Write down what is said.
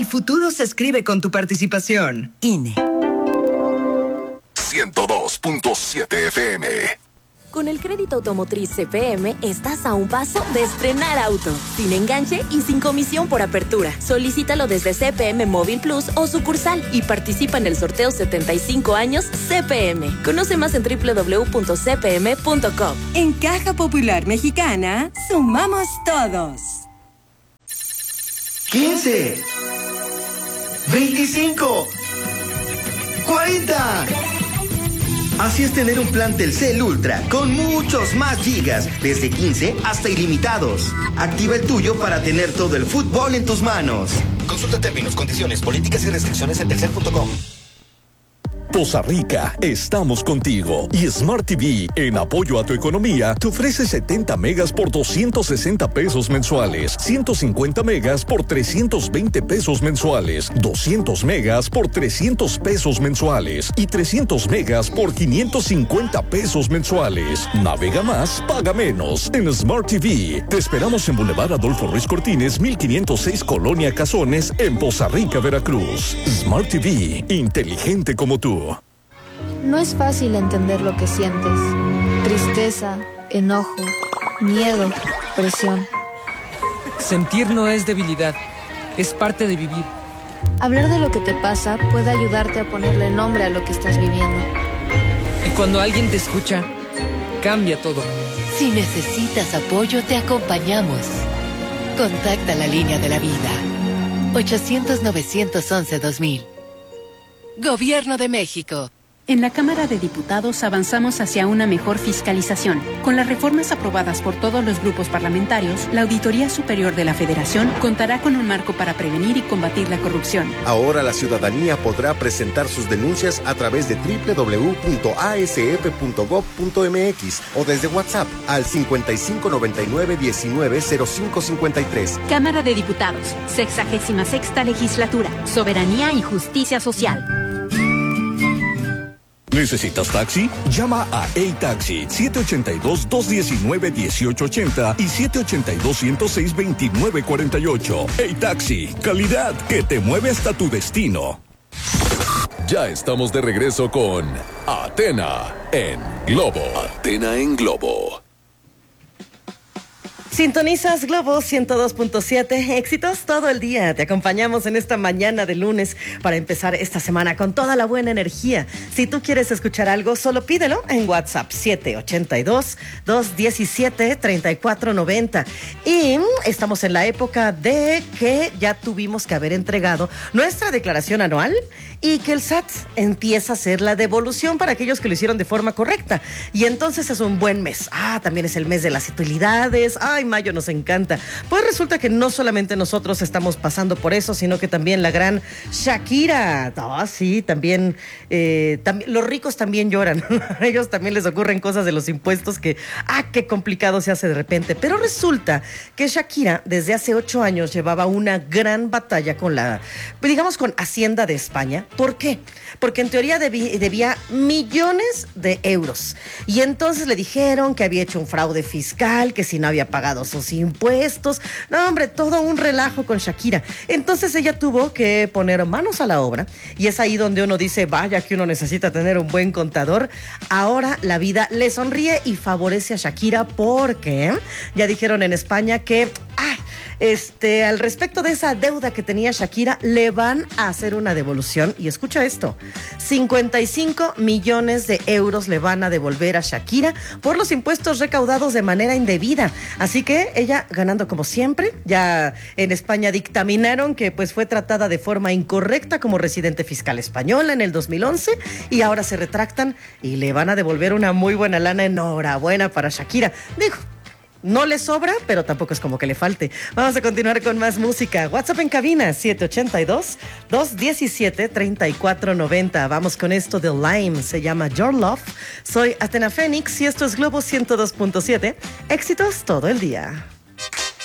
futuro se escribe con tu participación. INE. 102.7 FM. Con el crédito automotriz CPM estás a un paso de estrenar auto, sin enganche y sin comisión por apertura. Solicítalo desde CPM Móvil Plus o sucursal y participa en el sorteo 75 años CPM. Conoce más en www.cpm.com. En Caja Popular Mexicana, sumamos todos. 15, 25, 40. Así es tener un plan Telcel Ultra con muchos más gigas, desde 15 hasta ilimitados. Activa el tuyo para tener todo el fútbol en tus manos. Consulta términos, condiciones, políticas y restricciones en telcel.com. Poza Rica, estamos contigo. Y Smart TV, en apoyo a tu economía, te ofrece 70 megas por 260 pesos mensuales, 150 megas por 320 pesos mensuales, 200 megas por 300 pesos mensuales y 300 megas por 550 pesos mensuales. Navega más, paga menos. En Smart TV, te esperamos en Boulevard Adolfo Ruiz Cortines, 1506 Colonia Cazones, en Poza Rica, Veracruz. Smart TV, inteligente como tú. No es fácil entender lo que sientes. Tristeza, enojo, miedo, presión. Sentir no es debilidad, es parte de vivir. Hablar de lo que te pasa puede ayudarte a ponerle nombre a lo que estás viviendo. Y cuando alguien te escucha, cambia todo. Si necesitas apoyo, te acompañamos. Contacta la línea de la vida. 800-911-2000. Gobierno de México. En la Cámara de Diputados avanzamos hacia una mejor fiscalización. Con las reformas aprobadas por todos los grupos parlamentarios, la Auditoría Superior de la Federación contará con un marco para prevenir y combatir la corrupción. Ahora la ciudadanía podrá presentar sus denuncias a través de www.asep.gov.mx o desde WhatsApp al 5599-190553. Cámara de Diputados, 66ª Legislatura, Soberanía y Justicia Social. ¿Necesitas taxi? Llama a A-Taxi 782-219-1880 y 782-106-2948. A-Taxi, calidad que te mueve hasta tu destino. Ya estamos de regreso con Atena en Globo. Atena en Globo. Sintonizas Globo 102.7, éxitos todo el día. Te acompañamos en esta mañana de lunes para empezar esta semana con toda la buena energía. Si tú quieres escuchar algo, solo pídelo en WhatsApp 782-217-3490. Y estamos en la época de que ya tuvimos que haber entregado nuestra declaración anual y que el SAT empieza a hacer la devolución para aquellos que lo hicieron de forma correcta. Y entonces es un buen mes. También es el mes de las utilidades. Mayo nos encanta. Pues resulta que no solamente nosotros estamos pasando por eso, sino que también la gran Shakira. Sí, también los ricos también lloran. A ellos también les ocurren cosas de los impuestos que, qué complicado se hace de repente. Pero resulta que Shakira desde hace 8 años llevaba una gran batalla con con Hacienda de España. ¿Por qué? Porque en teoría debía millones de euros. Y entonces le dijeron que había hecho un fraude fiscal, que si no había pagado sus impuestos. No, hombre, todo un relajo con Shakira. Entonces ella tuvo que poner manos a la obra y es ahí donde uno dice, vaya que uno necesita tener un buen contador. Ahora la vida le sonríe y favorece a Shakira porque ya dijeron en España que al respecto de esa deuda que tenía Shakira, le van a hacer una devolución. Y escucha esto, 55 millones de euros le van a devolver a Shakira por los impuestos recaudados de manera indebida. Así que ella ganando como siempre. Ya en España dictaminaron que pues fue tratada de forma incorrecta como residente fiscal española en el 2011 y ahora se retractan y le van a devolver una muy buena lana. Enhorabuena para Shakira. Digo, no le sobra, pero tampoco es como que le falte. Vamos a continuar con más música. WhatsApp en cabina, 782-217-3490. Vamos con esto de Lime, se llama Your Love. Soy Atena Fénix y esto es Globo 102.7. Éxitos todo el día.